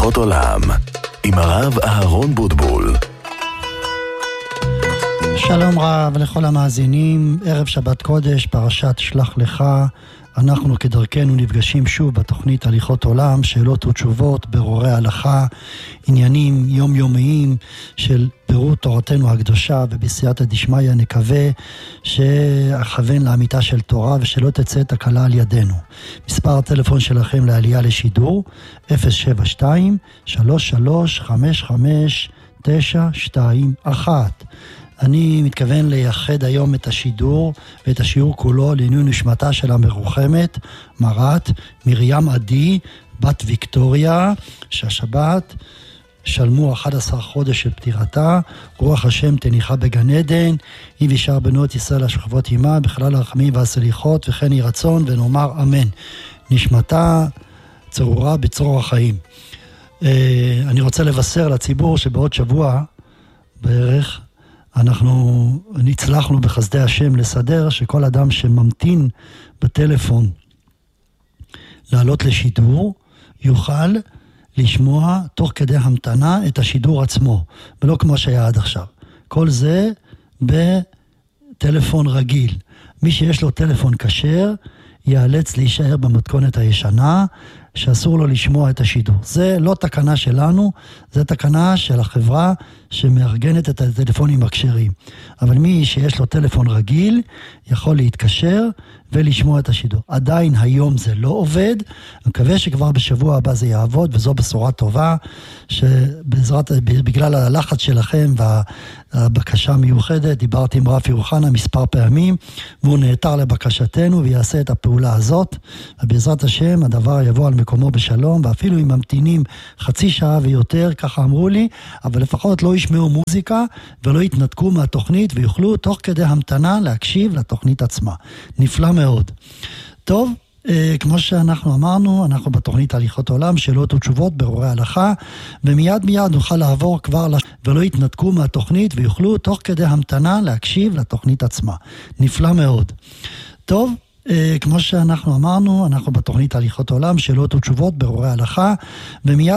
הליכות עולם, עם הרב אהרון בוטבול. שלום רב לכל המאזינים, ערב שבת קודש, פרשת שלח לך. אנחנו כדרכנו נפגשים שוב בתוכנית הליכות עולם, שאלות ותשובות, ברורי הלכה, עניינים יומיומיים של פירוט תורתנו הקדושה, ובסייעתא דשמיא נקווה שאכוון לאמיתה של תורה ושלא תצא תקלה על ידינו. מספר הטלפון שלכם לעלייה לשידור 072-3355-921. אני מתכוון לייחד היום את השידור ואת השיעור כולו לעילוי נשמתה של המרוחמת, מרת מרים עדי, בת ויקטוריה, שהשבת שלמו 11 חודש של פטירתה, רוח השם תניחה בגן עדן, היא ושאר בנות ישראל השוכבות עמה, בכלל הרחמים והסליחות, וכן יהי רצון, ונאמר אמן. נשמתה צרורה בצרור החיים. אני רוצה לבשר לציבור שבעוד שבוע בערך, אנחנו הצלחנו בחסדי השם לסדר שכל אדם שממתין בטלפון לעלות לשידור יוכל לשמוע תוך כדי המתנה את השידור עצמו, ולא כמו שהיה עד עכשיו. כל זה בטלפון רגיל. מי שיש לו טלפון כשר ייאלץ להישאר במתכונת הישנה, שאסור לו לשמוע את השידור. זה לא תקנה שלנו, זה תקנה של החברה שמארגנת את הטלפונים הכשרים. אבל מי שיש לו טלפון רגיל יכול להתקשר ולשמוע את השידור. עדיין היום זה לא עובד, אני מקווה שכבר בשבוע הבא זה יעבוד, וזו בשורה טובה, בגלל הלחץ שלכם והבקשה המיוחדת, דיברתי עם רפי רוחנה מספר פעמים, והוא נעתר לבקשתנו ויעשה את הפעולה הזאת, ובעזרת השם הדבר יבוא על מקומו בשלום, ואפילו אם ממתינים חצי שעה ויותר, ככה אמרו לי, אבל לפחות לא ישמעו מוזיקה ולא יתנתקו מהתוכנית, ויוכלו תוך כדי המתנה להקשיב לתוכנית עצמה. נפלא מאוד. טוב, כמו שאנחנו אמרנו, אנחנו בתוכנית הליכות עולם, שאלות ותשובות ברורי הלכה, ומיד נוכל לעבור כבר ולא יתנתקו מהתוכנית, ויוכלו תוך כדי המתנה להקשיב לתוכנית עצמה. נפלא מאוד. טוב, כמו שאנחנו אמרנו, אנחנו בתוכנית הליכות עולם, שאלות ותשובות ברורי הלכה, ומיד